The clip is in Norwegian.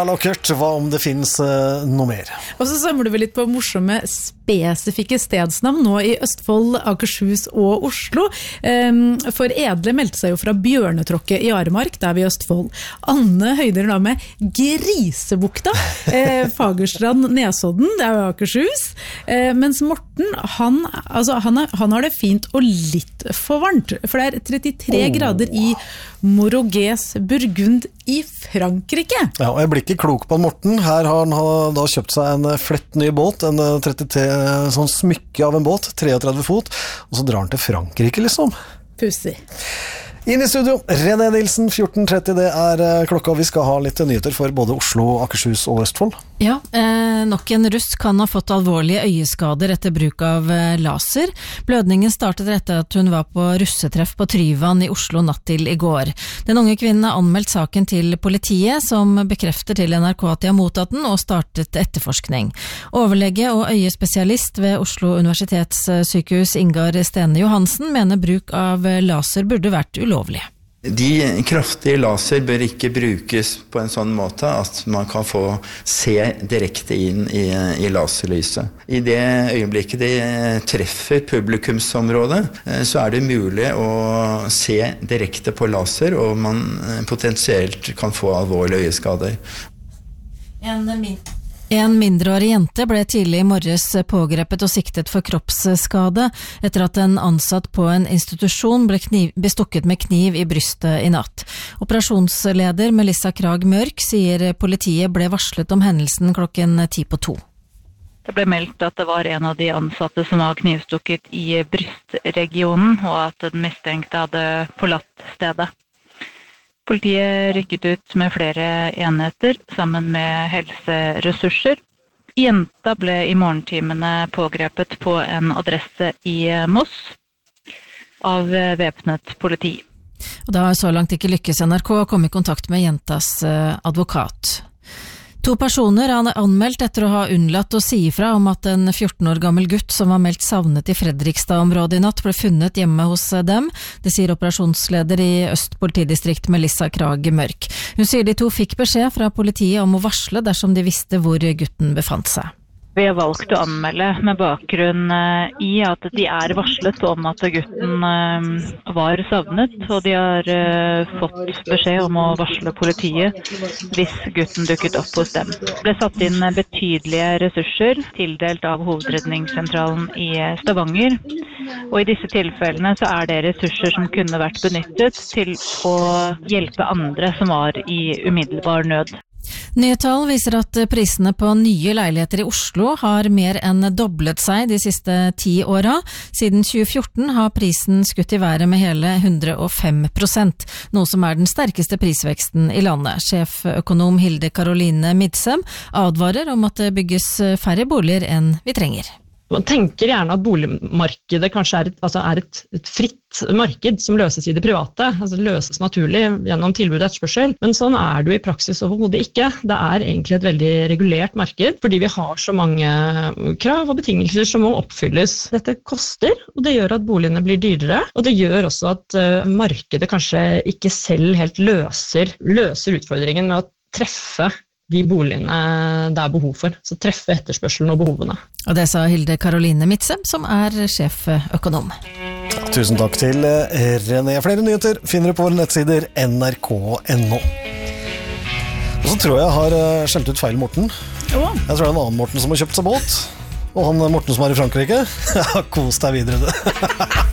Harald og Kurt, hva om det finnes noe mer? Og så samler vi litt på morsomme spesifikke stedsnavn nå i Østfold, Akershus og Oslo. For Edle meldte seg jo fra Bjørnetråkket i Aremark, der vi i Østfold. Anne høyder da med Grisebukta, Fagerstrand, Nesodden, det er jo Akershus. Mens Morten, han har det fint og litt for varmt, for det er 33 grader i Moroges Burgund i Frankrike. Ja, og jeg blir ikke klok på Morten. Her har han da kjøpt seg en flett ny båt, en 33, sånn smykke av en båt, 33 fot, og så drar han til Frankrike, liksom. Pussig. Inn i studio, René Nilsen, 14.30, det er klokka. Vi skal ha litt nyheter for både Oslo, Akershus og Østfold. Ja, nok en russ kan ha fått alvorlige øyeskader etter bruk av laser. Blødningen startet etter at hun var på russetreff på Tryvann i Oslo natt til i går. Den unge kvinnen har anmeldt saken til politiet, som bekrefter til NRK at de har mottatt den og startet etterforskning. Overlege og øyespesialist ved Oslo Universitetssykehus Ingar Stene Johansen mener bruk av laser burde vært ulovlig. De kraftige laser bør ikke brukes på en sånn måte at man kan få se direkte inn i laserlyset. I det øyeblikket de treffer publikumsområdet, så er det mulig å se direkte på laser, og man potensielt kan få alvorlige øyeskader. En mindreårig jente ble tidlig i morges pågrepet og siktet for kroppsskade etter at en ansatt på en institusjon ble stukket med kniv i brystet i natt. Operasjonsleder Melissa Krag Mørk sier politiet ble varslet om hendelsen 1:10. Det ble meldt at det var en av de ansatte som var knivstukket i brystregionen, og at den mistenkte hadde forlatt stedet. Politiet rykket ut med flere enheter sammen med helseressurser. Jenta ble i morgentimene pågrepet på en adresse i Moss av væpnet politi. Og det har så langt ikke lykkes NRK å komme i kontakt med jentas advokat. 2 personer er anmeldt etter å ha unnlatt å si ifra om at en 14 år gammel gutt som var meldt savnet i Fredrikstad-området i natt ble funnet hjemme hos dem. Det sier operasjonsleder i Øst politidistrikt Melissa Krag Mørk. Hun sier de 2 fikk beskjed fra politiet om å varsle dersom de visste hvor gutten befant seg. Vi har valgt å anmelde med bakgrunn i at de er varslet om at gutten var savnet, og de har fått beskjed om å varsle politiet hvis gutten dukket opp hos dem. Det ble satt inn betydelige ressurser, tildelt av Hovedredningssentralen i Stavanger, og i disse tilfellene så er det ressurser som kunne vært benyttet til å hjelpe andre som var i umiddelbar nød. Nye tall viser at prisene på nye leiligheter i Oslo har mer enn doblet seg de siste 10 åra. Siden 2014 har prisen skutt i været med hele 105%, noe som er den sterkeste prisveksten i landet. Sjeføkonom Hilde Karoline Midsem advarer om at det bygges færre boliger enn vi trenger. Man tenker gjerne at boligmarkedet kanskje er et fritt marked som løses i det private, altså løses naturlig gjennom tilbud og etterspørsel, men sånn er det jo i praksis overhodet ikke. Det er egentlig et veldig regulert marked, fordi vi har så mange krav og betingelser som må oppfylles. Dette koster, og det gjør at boligene blir dyrere, og det gjør også at markedet kanskje ikke selv helt løser utfordringen med å treffe de boligene det er behov for, så treffe etterspørselen og behovene. Og det sa Hilde Karoline Midsem, som er sjeføkonom. Ja, tusen takk til René. Flere nyheter finner du på våre nettsider nrk.no. Og så tror jeg har skjelt ut feil Morten. Jeg tror det er en annen Morten som har kjøpt seg båt, og han Morten som er i Frankrike. Ja, kos deg videre, du.